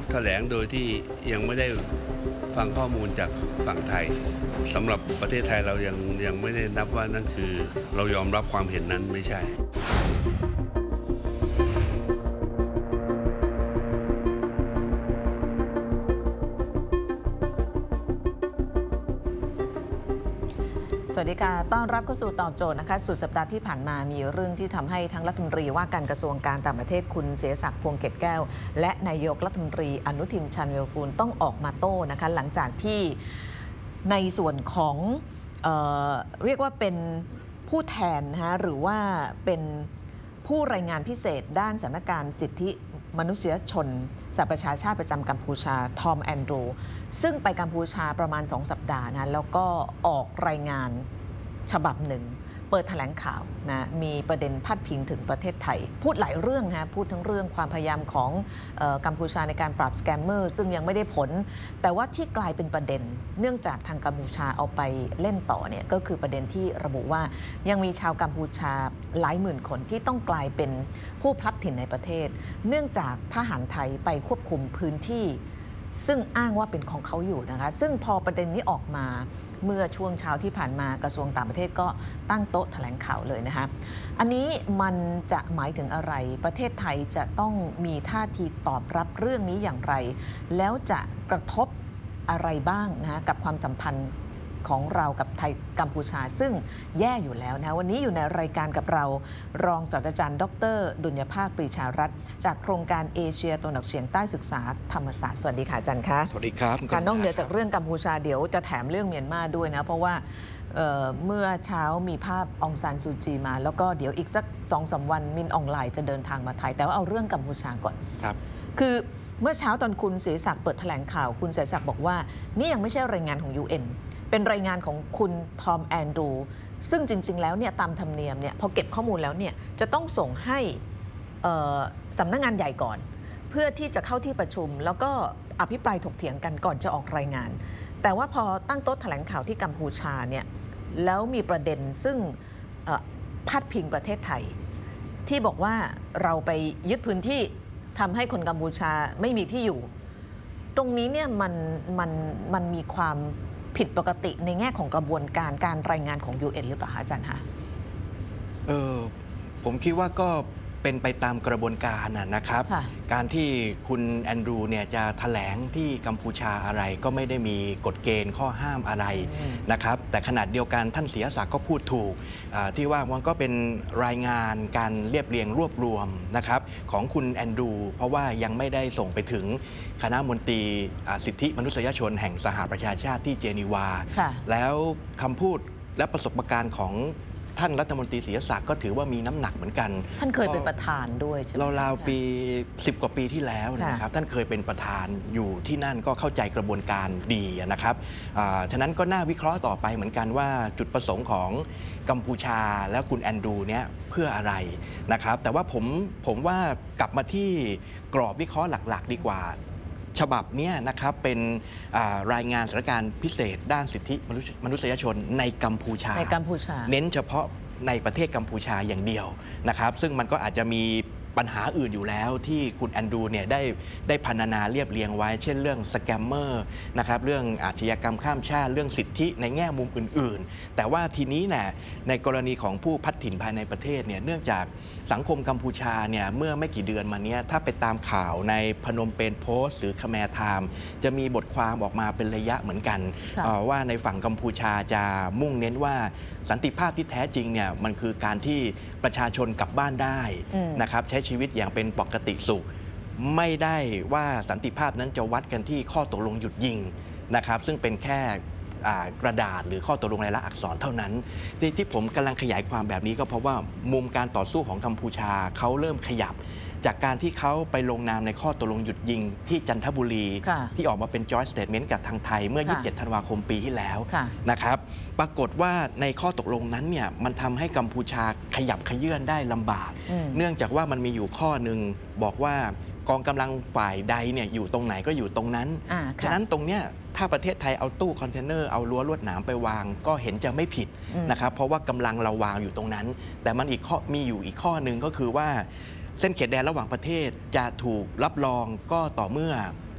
แถลงโดยที่ยังไม่ได้ฟังข้อมูลจากฝั่งไทยสำหรับประเทศไทยเรายังไม่ได้นับว่านั่นคือเรายอมรับความเห็นนั้นไม่ใช่สวัสดีค่ะต้อนรับเข้าสู่ตอบโจทย์นะคะสุดสัปดาห์ที่ผ่านมามีเรื่องที่ทำให้ทั้งรัฐมนตรีว่าการกระทรวงการต่างประเทศคุณเสียศักดิ์พวงเกตแก้วและนายกรัฐมนตรีอนุทินชาญวีรกูลต้องออกมาโต้นะคะหลังจากที่ในส่วนของเรียกว่าเป็นผู้แทนนะคะหรือว่าเป็นผู้รายงานพิเศษด้านสถานการณ์สิทธิมนุษยชนสหประชาชาติประจำกัมพูชาทอมแอนดรูซึ่งไปกัมพูชาประมาณ2 สัปดาห์นะแล้วก็ออกรายงานฉบับหนึ่งเปิดแถลงข่าวนะมีประเด็นพาดพิงถึงประเทศไทยพูดหลายเรื่องนะพูดทั้งเรื่องความพยายามของกัมพูชาในการปราบสแกมเมอร์ซึ่งยังไม่ได้ผลแต่ว่าที่กลายเป็นประเด็นเนื่องจากทางกัมพูชาเอาไปเล่นต่อเนี่ยก็คือประเด็นที่ระบุว่ายังมีชาวกัมพูชาหลายหมื่นคนที่ต้องกลายเป็นผู้พลัดถิ่นในประเทศเนื่องจากทหารไทยไปควบคุมพื้นที่ซึ่งอ้างว่าเป็นของเขาอยู่นะคะซึ่งพอประเด็นนี้ออกมาเมื่อช่วงเช้าที่ผ่านมากระทรวงต่างประเทศก็ตั้งโต๊ะแถลงข่าวเลยนะคะอันนี้มันจะหมายถึงอะไรประเทศไทยจะต้องมีท่าทีตอบรับเรื่องนี้อย่างไรแล้วจะกระทบอะไรบ้างนะกับความสัมพันธ์ของเรากับไทยกัมพูชาซึ่งแย่อยู่แล้วนะวันนี้อยู่ในรายการกับเรารองศาสตราจารย์ดร.ดุลยภาคปรีชารัตน์จากโครงการเอเชียตะวันออกเฉียงใต้ศึกษาธรรมศาสตร์สวัสดีค่ะอาจารย์คะสวัสดีครับการนอกเหนือจากเรื่องกัมพูชาเดี๋ยวจะแถมเรื่องเมียนมาด้วยนะเพราะว่าเมื่อเช้ามีภาพองซานซูจีมาแล้วก็เดี๋ยวอีกสัก 2-3 วันมินอองไลน์จะเดินทางมาไทยแต่ว่าเอาเรื่องกัมพูชาก่อนครับคือเมื่อเช้าตอนคุณเสศักดิ์เปิดแถลงข่าวคุณเสศักดิ์บอกว่านี่ยังไม่ใช่รายงานของ UNเป็นรายงานของคุณทอมแอนดรูซึ่งจริงๆแล้วเนี่ยตามธรรมเนียมเนี่ยพอเก็บข้อมูลแล้วเนี่ยจะต้องส่งให้สำนักงานใหญ่ก่อนเพื่อที่จะเข้าที่ประชุมแล้วก็อภิปรายถกเถียงกันก่อนจะออกรายงานแต่ว่าพอตั้งโต๊ะแถลงข่าวที่กัมพูชาเนี่ยแล้วมีประเด็นซึ่งพาดพิงประเทศไทยที่บอกว่าเราไปยึดพื้นที่ทำให้คนกัมพูชาไม่มีที่อยู่ตรงนี้เนี่ยมันมีความผิดปกติในแง่ของกระบวนการรายงานของ UN หรือเปล่าอาจารย์คะผมคิดว่าก็เป็นไปตามกระบวนการนะครับการที่คุณแอนดรูเนี่ยจะแถลงที่กัมพูชาอะไรก็ไม่ได้มีกฎเกณฑ์ข้อห้ามอะไรนะครับแต่ขนาดเดียวกันท่านเสียศักดิ์ก็พูดถูกที่ว่ามันก็เป็นรายงานการเรียบเรียงรวบรวมนะครับของคุณแอนดรูเพราะว่ายังไม่ได้ส่งไปถึงคณะมนตรีสิทธิมนุษยชนแห่งสหประชาชาติที่เจนีวาแล้วคำพูดและประสบการณ์ของท่านรัฐมนตรีเสียศักดิ์ก็ถือว่ามีน้ำหนักเหมือนกันท่านเคยเป็นประธานด้วยใช่ไหมราวๆปี10 กว่าปีที่แล้วนะครับท่านเคยเป็นประธานอยู่ที่นั่นก็เข้าใจกระบวนการดีนะครับฉะนั้นก็น่าวิเคราะห์ต่อไปเหมือนกันว่าจุดประสงค์ของกัมพูชาและคุณแอนดรูเนี่ยเพื่ออะไรนะครับแต่ว่าผมว่ากลับมาที่กรอบวิเคราะห์หลักๆดีกว่าฉบับนี้นะครับเป็นรายงานสถานการณ์พิเศษด้านสิทธิมนุษยชนในกัมพูชาเน้นเฉพาะในประเทศกัมพูชาอย่างเดียวนะครับซึ่งมันก็อาจจะมีปัญหาอื่นอยู่แล้วที่คุณแอนดรูเนี่ยได้พรรณนาเรียบเรียงไว้เช่นเรื่องสแกมเมอร์นะครับเรื่องอาชญากรรมข้ามชาติเรื่องสิทธิในแง่มุมอื่นๆแต่ว่าทีนี้เนี่ยในกรณีของผู้พัดถิ่นภายในประเทศเนี่ยเนื่องจากสังคมกัมพูชาเนี่ยเมื่อไม่กี่เดือนมานี้ถ้าไปตามข่าวในพนมเปญโพสต์หรือคแมร์ไทม์จะมีบทความออกมาเป็นระยะเหมือนกันว่าในฝั่งกัมพูชาจะมุ่งเน้นว่าสันติภาพที่แท้จริงเนี่ยมันคือการที่ประชาชนกลับบ้านได้นะครับใช้ชีวิตอย่างเป็นปกติสุขไม่ได้ว่าสันติภาพนั้นจะวัดกันที่ข้อตกลงหยุดยิงนะครับซึ่งเป็นแค่กระดาษหรือข้อตกลงลายลักษณ์อักษรเท่านั้นที่ผมกำลังขยายความแบบนี้ก็เพราะว่ามุมการต่อสู้ของกัมพูชาเขาเริ่มขยับจากการที่เขาไปลงนามในข้อตกลงหยุดยิงที่จันทบุรีที่ออกมาเป็น Joint Statement กับทางไทยเมื่อ 27 ธันวาคมปีที่แล้วนะครับปรากฏว่าในข้อตกลงนั้นเนี่ยมันทำให้กัมพูชาขยับขยื่นได้ลำบากเนื่องจากว่ามันมีอยู่ข้อหนึ่งบอกว่ากองกำลังฝ่ายใดเนี่ยอยู่ตรงไหนก็อยู่ตรงนั้นฉะนั้นตรงเนี้ยถ้าประเทศไทยเอาตู้คอนเทนเนอร์เอารั้วลวดหนามไปวางก็เห็นจะไม่ผิดนะครับเพราะว่ากำลังเราวางอยู่ตรงนั้นแต่มันมีอยู่อีกข้อหนึ่งก็คือว่าเส้นเขตแดนระหว่างประเทศจะถูกรับรองก็ต่อเมื่อ